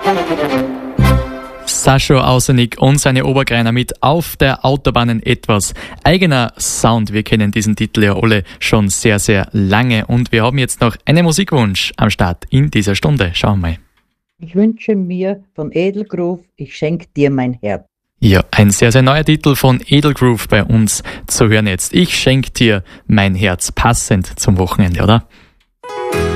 Sascha Ausenig und seine Obergreiner mit Auf der Autobahn ein etwas eigener Sound. Wir kennen diesen Titel ja alle schon sehr, sehr lange und wir haben jetzt noch einen Musikwunsch am Start in dieser Stunde. Schauen wir mal. Ich wünsche mir von Edelgroove, ich schenk dir mein Herz. Ja, ein sehr, sehr neuer Titel von Edelgroove bei uns zu hören jetzt. Ich schenk dir mein Herz, passend zum Wochenende, oder?